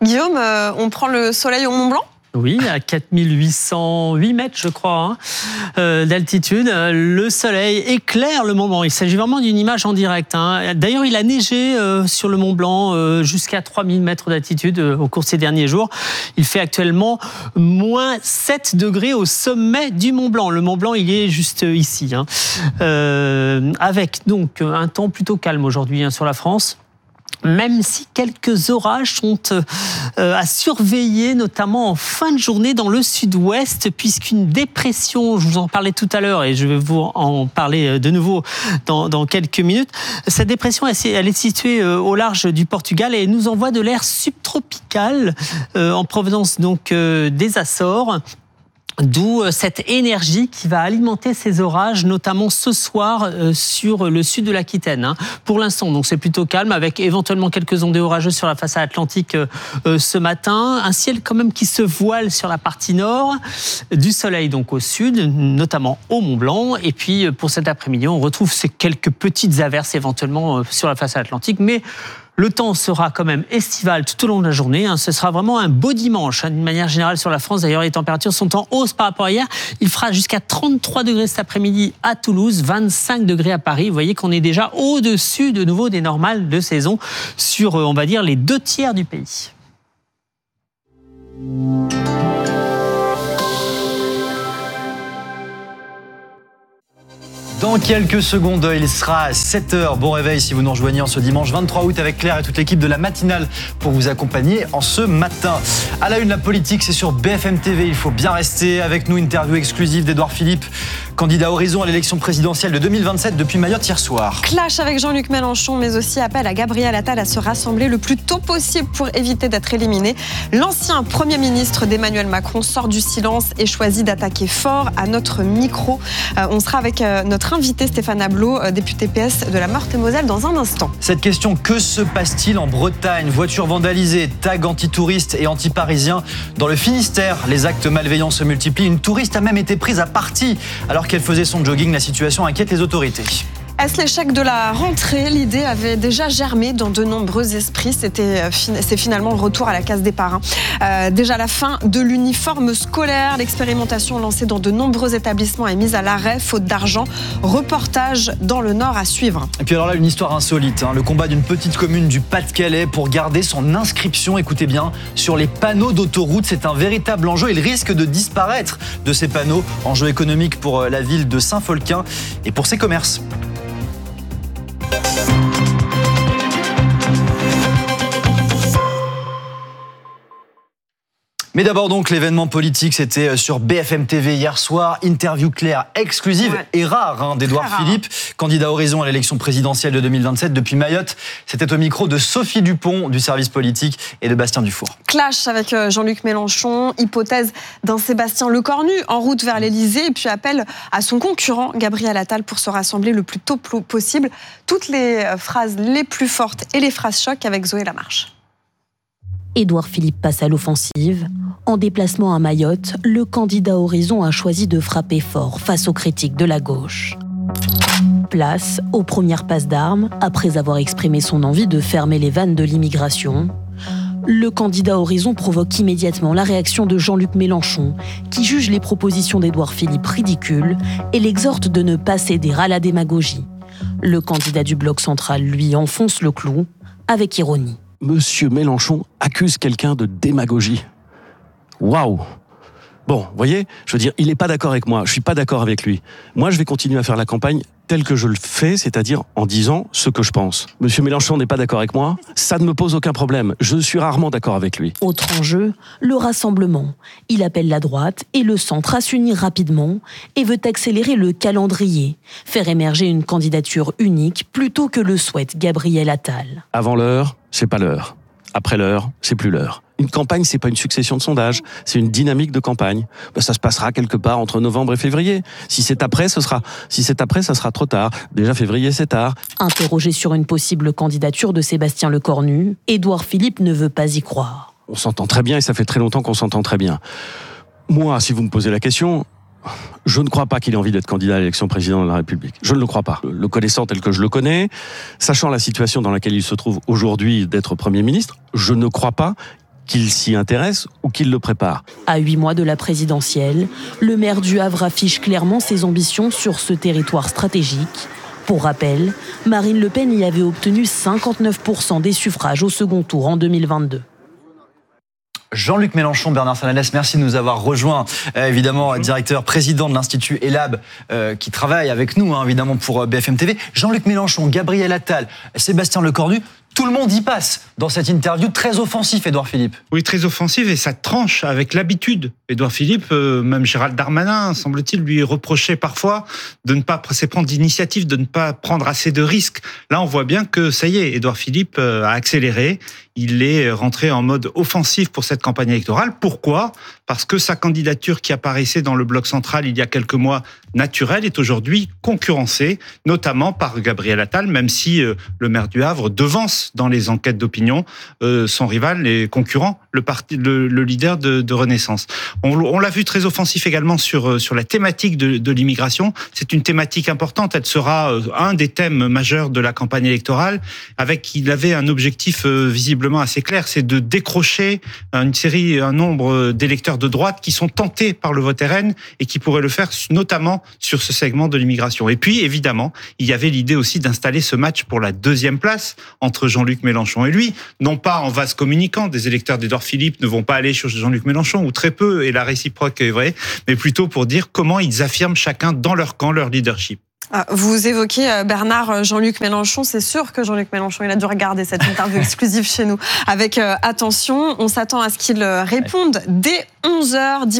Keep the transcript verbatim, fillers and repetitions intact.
Guillaume, euh, on prend le soleil au Mont Blanc ? Oui, à quatre mille huit cent huit mètres, je crois, hein, euh, d'altitude. Le soleil éclaire le Mont Blanc. Il s'agit vraiment d'une image en direct. Hein. D'ailleurs, il a neigé euh, sur le Mont Blanc euh, jusqu'à trois mille mètres d'altitude euh, au cours de ces derniers jours. Il fait actuellement moins sept degrés au sommet du Mont Blanc. Le Mont Blanc, il est juste ici. Hein. Euh, avec donc un temps plutôt calme aujourd'hui hein, sur la France. Même si quelques orages sont euh, à surveiller, notamment en fin de journée dans le sud-ouest, puisqu'une dépression, je vous en parlais tout à l'heure et je vais vous en parler de nouveau dans, dans quelques minutes, cette dépression, elle est située au large du Portugal et nous envoie de l'air subtropical euh, en provenance donc euh, des Açores. D'où cette énergie qui va alimenter ces orages, notamment ce soir sur le sud de l'Aquitaine. Pour l'instant, donc c'est plutôt calme, avec éventuellement quelques ondées orageuses sur la façade atlantique ce matin. Un ciel quand même qui se voile sur la partie nord, du soleil donc au sud, notamment au Mont Blanc. Et puis pour cet après-midi, on retrouve ces quelques petites averses éventuellement sur la façade atlantique, mais le temps sera quand même estival tout au long de la journée. Ce sera vraiment un beau dimanche, d'une manière générale sur la France. D'ailleurs, les températures sont en hausse par rapport à hier. Il fera jusqu'à trente-trois degrés cet après-midi à Toulouse, vingt-cinq degrés à Paris. Vous voyez qu'on est déjà au-dessus de nouveau des normales de saison sur, on va dire, les deux tiers du pays. Dans quelques secondes, il sera à sept heures. Bon réveil si vous nous rejoignez en ce dimanche vingt-trois août avec Claire et toute l'équipe de la matinale pour vous accompagner en ce matin. À la une, la politique, c'est sur B F M T V. Il faut bien rester avec nous. Interview exclusive d'Édouard Philippe, candidat Horizon à l'élection présidentielle de deux mille vingt-sept depuis Mayotte hier soir. Clash avec Jean-Luc Mélenchon, mais aussi appel à Gabriel Attal à se rassembler le plus tôt possible pour éviter d'être éliminé. L'ancien Premier ministre d'Emmanuel Macron sort du silence et choisit d'attaquer fort à notre micro. Euh, on sera avec euh, notre invité Stéphane Ablot, euh, député P S de la Meurthe-et-Moselle, dans un instant. Cette question, que se passe-t-il en Bretagne ? Voitures vandalisées, tags anti-touristes et anti-parisiens. Dans le Finistère, les actes malveillants se multiplient. Une touriste a même été prise à partie alors qu'elle faisait son jogging. La situation inquiète les autorités. Est-ce l'échec de la rentrée ? L'idée avait déjà germé dans de nombreux esprits. C'était, c'est finalement le retour à la case départ. Euh, déjà la fin de l'uniforme scolaire. L'expérimentation lancée dans de nombreux établissements est mise à l'arrêt, faute d'argent. Reportage dans le Nord à suivre. Et puis alors là, une histoire insolite. Hein. Le combat d'une petite commune du Pas-de-Calais pour garder son inscription, écoutez bien, sur les panneaux d'autoroute. C'est un véritable enjeu. Il risque de disparaître de ces panneaux. Enjeu économique pour la ville de Saint-Folquin et pour ses commerces. Mais d'abord donc l'événement politique, c'était sur B F M T V hier soir. Interview Claire exclusive ouais. et rare hein, d'Édouard Philippe, candidat Horizon à l'élection présidentielle de deux mille vingt-sept depuis Mayotte. C'était au micro de Sophie Dupont du service politique et de Bastien Dufour. Clash avec Jean-Luc Mélenchon, hypothèse d'un Sébastien Lecornu en route vers l'Élysée et puis appel à son concurrent Gabriel Attal pour se rassembler le plus tôt possible. Toutes les phrases les plus fortes et les phrases choc avec Zoé Lamarche. Édouard Philippe passe à l'offensive. En déplacement à Mayotte, le candidat Horizon a choisi de frapper fort face aux critiques de la gauche. Place aux premières passes d'armes, après avoir exprimé son envie de fermer les vannes de l'immigration. Le candidat Horizon provoque immédiatement la réaction de Jean-Luc Mélenchon, qui juge les propositions d'Édouard Philippe ridicules et l'exhorte de ne pas céder à la démagogie. Le candidat du bloc central, lui, enfonce le clou avec ironie. Monsieur Mélenchon accuse quelqu'un de démagogie. Waouh! Bon, vous voyez, je veux dire, il n'est pas d'accord avec moi, je ne suis pas d'accord avec lui. Moi, je vais continuer à faire la campagne telle que je le fais, c'est-à-dire en disant ce que je pense. Monsieur Mélenchon n'est pas d'accord avec moi, ça ne me pose aucun problème. Je suis rarement d'accord avec lui. Autre enjeu, le rassemblement. Il appelle la droite et le centre à s'unir rapidement et veut accélérer le calendrier, faire émerger une candidature unique plutôt que le souhaite Gabriel Attal. Avant l'heure, c'est pas l'heure. Après l'heure, c'est plus l'heure. Une campagne, c'est pas une succession de sondages, c'est une dynamique de campagne. Ben, ça se passera quelque part entre novembre et février. Si c'est après, ce sera, si c'est après, ça sera trop tard. Déjà février, c'est tard. Interrogé sur une possible candidature de Sébastien Lecornu, Édouard Philippe ne veut pas y croire. On s'entend très bien et ça fait très longtemps qu'on s'entend très bien. Moi, si vous me posez la question, je ne crois pas qu'il ait envie d'être candidat à l'élection présidente de la République. Je ne le crois pas. Le connaissant tel que je le connais, sachant la situation dans laquelle il se trouve aujourd'hui d'être Premier ministre, je ne crois pas qu'il s'y intéresse ou qu'il le prépare. À huit mois de la présidentielle, le maire du Havre affiche clairement ses ambitions sur ce territoire stratégique. Pour rappel, Marine Le Pen y avait obtenu cinquante-neuf pour cent des suffrages au second tour en deux mille vingt-deux. Jean-Luc Mélenchon, Bernard Sananès, merci de nous avoir rejoints. Euh, évidemment, directeur, président de l'Institut ELAB, euh, qui travaille avec nous, hein, évidemment, pour B F M T V. Jean-Luc Mélenchon, Gabriel Attal, Sébastien Lecornu, tout le monde y passe dans cette interview très offensif, Édouard Philippe. Oui, très offensif, et ça tranche avec l'habitude. Édouard Philippe, euh, même Gérald Darmanin, semble-t-il, lui reprochait parfois de ne pas prendre d'initiative, de ne pas prendre assez de risques. Là, on voit bien que ça y est, Édouard Philippe euh, a accéléré. Il est rentré en mode offensif pour cette campagne électorale. Pourquoi ? Parce que sa candidature qui apparaissait dans le bloc central il y a quelques mois, naturelle, est aujourd'hui concurrencée, notamment par Gabriel Attal, même si euh, le maire du Havre devance dans les enquêtes d'opinion euh, son rival et concurrent, le, parti, le, le leader de, de Renaissance. On, on l'a vu très offensif également sur, sur la thématique de, de l'immigration. C'est une thématique importante, elle sera euh, un des thèmes majeurs de la campagne électorale, avec il avait un objectif euh, visible assez clair, c'est de décrocher une série, un nombre d'électeurs de droite qui sont tentés par le vote R N et qui pourraient le faire notamment sur ce segment de l'immigration. Et puis, évidemment, il y avait l'idée aussi d'installer ce match pour la deuxième place entre Jean-Luc Mélenchon et lui, non pas en vase communicant, des électeurs d'Édouard Philippe ne vont pas aller sur Jean-Luc Mélenchon, ou très peu, et la réciproque est vraie, mais plutôt pour dire comment ils affirment chacun dans leur camp leur leadership. Vous évoquez Bernard Jean-Luc Mélenchon, c'est sûr que Jean-Luc Mélenchon, il a dû regarder cette interview exclusive chez nous avec attention. On s'attend à ce qu'il réponde dès onze heures.